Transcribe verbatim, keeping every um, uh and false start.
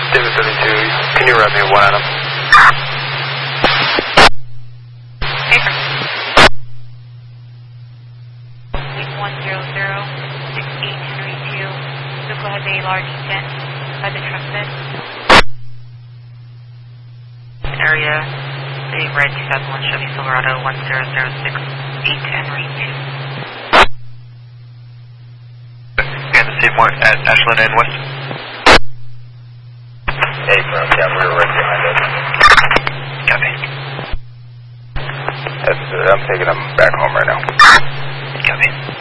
David seventy-two, can you run me one item? Paper. one zero zero six eight three two. Vehicle has a large dent by the truck bed. Area, the red two thousand one Chevy Silverado one zero zero six eight Henry two. And the same one at Ashland and West. Hey, bro, yeah, we were right behind us. Copy. That's good. I'm taking them back home right now. Copy.